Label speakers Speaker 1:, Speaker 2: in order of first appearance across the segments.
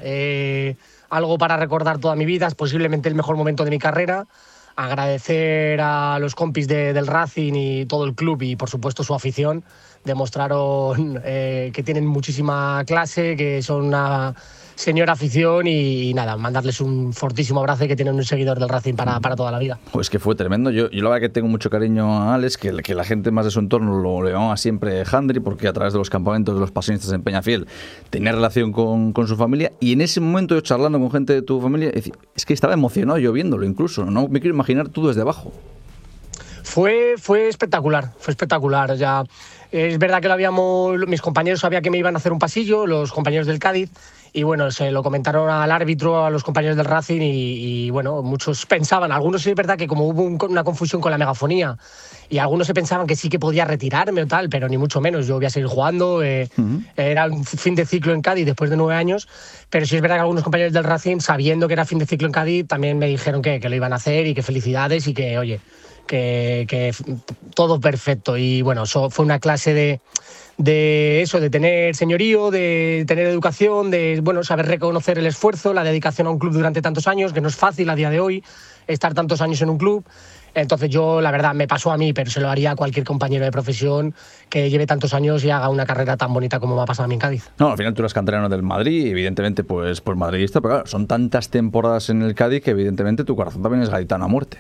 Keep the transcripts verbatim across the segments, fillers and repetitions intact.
Speaker 1: eh, algo para recordar toda mi vida, es posiblemente el mejor momento de mi carrera. Agradecer a los compis de, del Racing y todo el club y por supuesto su afición. Demostraron eh, que tienen muchísima clase, que son una señora afición y, y nada, mandarles un fortísimo abrazo y que tienen un seguidor del Racing para, para toda la vida.
Speaker 2: Pues que fue tremendo. Yo, yo la verdad que tengo mucho cariño a Alex, que, que la gente más de su entorno lo, lo llamaba siempre Handry, porque a través de los campamentos de los pasionistas en Peñafiel tenía relación con, con su familia, y en ese momento yo charlando con gente de tu familia, es que estaba emocionado yo viéndolo incluso, no me quiero imaginar tú desde abajo.
Speaker 1: Fue, fue espectacular, fue espectacular. O sea, es verdad que lo habíamos, mis compañeros sabían que me iban a hacer un pasillo, los compañeros del Cádiz, y bueno, se lo comentaron al árbitro, a los compañeros del Racing y, y bueno, muchos pensaban, algunos es verdad que como hubo un, una confusión con la megafonía y algunos se pensaban que sí que podía retirarme o tal, pero ni mucho menos, yo voy a seguir jugando, eh, uh-huh. Era un fin de ciclo en Cádiz después de nueve años, pero sí es verdad que algunos compañeros del Racing, sabiendo que era fin de ciclo en Cádiz, también me dijeron que, que lo iban a hacer y que felicidades y que, oye, que, que todo perfecto. Y bueno, eso fue una clase de, de eso, de tener señorío, de tener educación, de bueno, saber reconocer el esfuerzo, la dedicación a un club durante tantos años, que no es fácil a día de hoy estar tantos años en un club. Entonces yo, la verdad, me pasó a mí, pero se lo haría a cualquier compañero de profesión que lleve tantos años y haga una carrera tan bonita como me ha pasado a mí en Cádiz.
Speaker 2: No, al final tú eres canterano del Madrid, evidentemente pues, pues madridista, pero claro, son tantas temporadas en el Cádiz que evidentemente tu corazón también es gaditano a muerte.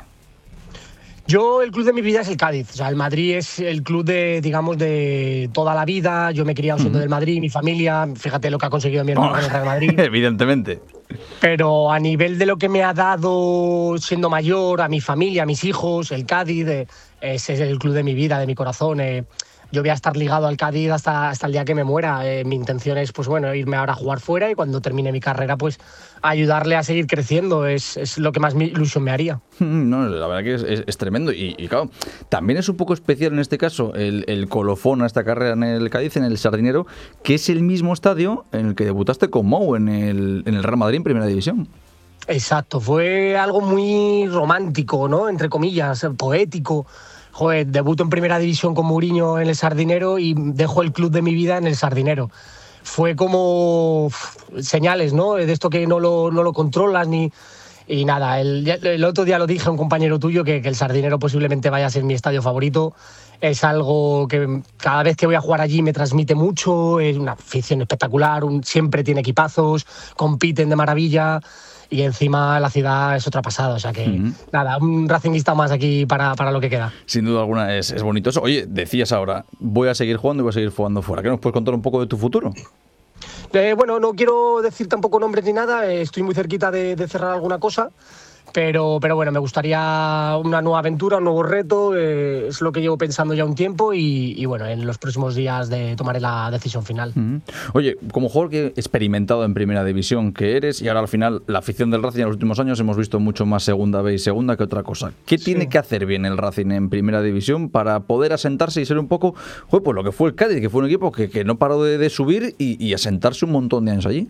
Speaker 1: Yo, el club de mi vida es el Cádiz. O sea, el Madrid es el club de, digamos, de toda la vida. Yo me he criado siendo uh-huh. del Madrid, mi familia. Fíjate lo que ha conseguido mi hermano con oh, el Real Madrid.
Speaker 2: Evidentemente.
Speaker 1: Pero a nivel de lo que me ha dado siendo mayor, a mi familia, a mis hijos, el Cádiz, eh, ese es el club de mi vida, de mi corazón. Eh, yo voy a estar ligado al Cádiz hasta, hasta el día que me muera. Eh, mi intención es, pues bueno, irme ahora a jugar fuera y cuando termine mi carrera, pues ayudarle a seguir creciendo. Es, es lo que más mi ilusión me haría.
Speaker 2: No, la verdad que es, es, es tremendo. Y, y claro, también es un poco especial en este caso el, el colofón a esta carrera en el Cádiz, en el Sardinero, que es el mismo estadio en el que debutaste con Mou en el, en el Real Madrid en Primera División.
Speaker 1: Exacto, fue algo muy romántico, ¿no? Entre comillas, poético. Joder, debuto en Primera División con Mourinho en el Sardinero y dejo el club de mi vida en el Sardinero. Fue como uf, señales, ¿no? De esto que no lo, no lo controlas ni... Y nada, el, el otro día lo dije a un compañero tuyo que, que el Sardinero posiblemente vaya a ser mi estadio favorito. Es algo que cada vez que voy a jugar allí me transmite mucho, es una afición espectacular, un, siempre tiene equipazos, compiten de maravilla. Y encima la ciudad es otra pasada, o sea que uh-huh. nada, un racingista más aquí para, para lo que queda.
Speaker 2: Sin duda alguna es, es bonito eso. Oye, decías ahora, voy a seguir jugando y voy a seguir jugando fuera. ¿Qué nos puedes contar un poco de tu futuro?
Speaker 1: Eh, bueno, no quiero decir tampoco nombres ni nada, eh, estoy muy cerquita de, de cerrar alguna cosa, pero, pero bueno, me gustaría una nueva aventura, un nuevo reto, eh, es lo que llevo pensando ya un tiempo y, y bueno, en los próximos días de tomaré la decisión final.
Speaker 2: Uh-huh. Oye, como jugador que experimentado en Primera División que eres, y ahora al final la afición del Racing en los últimos años hemos visto mucho más Segunda B y Segunda que otra cosa. ¿Qué sí. tiene que hacer bien el Racing en Primera División para poder asentarse y ser un poco, joder, pues lo que fue el Cádiz, que fue un equipo que, que no paró de, de subir y, y asentarse un montón de años allí?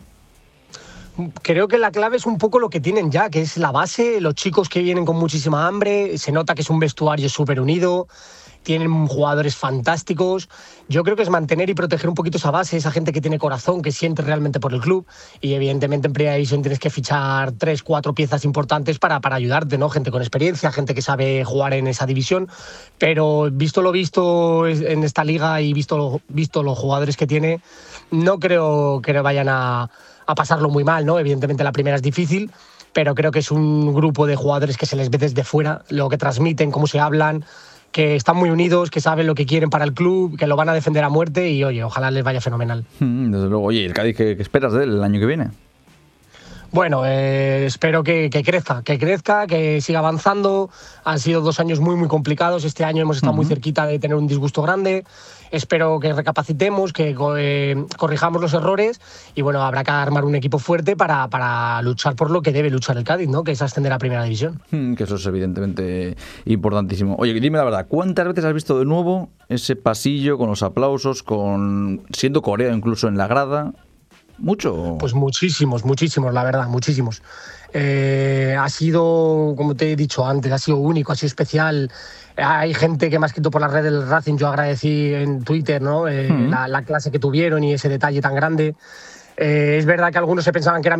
Speaker 1: Creo que la clave es un poco lo que tienen ya, que es la base, los chicos que vienen con muchísima hambre, se nota que es un vestuario súper unido, tienen jugadores fantásticos. Yo creo que es mantener y proteger un poquito esa base, esa gente que tiene corazón, que siente realmente por el club. Y evidentemente en Primera División tienes que fichar tres, cuatro piezas importantes para, para ayudarte, ¿no? Gente con experiencia, gente que sabe jugar en esa división. Pero visto lo visto en esta liga y visto lo, visto los jugadores que tiene, no creo que vayan a... a pasarlo muy mal, ¿no? Evidentemente la primera es difícil, pero creo que es un grupo de jugadores que se les ve desde fuera, lo que transmiten, cómo se hablan, que están muy unidos, que saben lo que quieren para el club, que lo van a defender a muerte y, oye, ojalá les vaya fenomenal.
Speaker 2: Desde luego. Oye, ¿el Cádiz qué, qué esperas de él el año que viene?
Speaker 1: Bueno, eh, espero que, que crezca, que crezca, que siga avanzando. Han sido dos años muy, muy complicados. Este año hemos estado uh-huh. muy cerquita de tener un disgusto grande. Espero que recapacitemos, que eh, corrijamos los errores y, bueno, habrá que armar un equipo fuerte para, para luchar por lo que debe luchar el Cádiz, ¿no? Que es ascender a Primera División.
Speaker 2: Hmm, que eso es evidentemente importantísimo. Oye, dime la verdad, ¿cuántas veces has visto de nuevo ese pasillo con los aplausos, con siendo coreano incluso en la grada? ¿Mucho?
Speaker 1: Pues muchísimos, muchísimos, la verdad, muchísimos. Eh, ha sido, como te he dicho antes, ha sido único, ha sido especial. Hay gente que me ha escrito por las redes del Racing, yo agradecí en Twitter, ¿no? Eh, uh-huh. la, la clase que tuvieron y ese detalle tan grande. Eh, es verdad que algunos se pensaban que era